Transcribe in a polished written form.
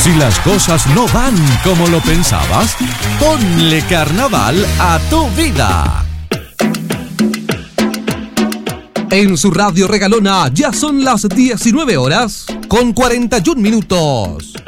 Si las cosas no van como lo pensabas, ponle carnaval a tu vida. En su radio regalona ya son las 19 horas con 41 minutos.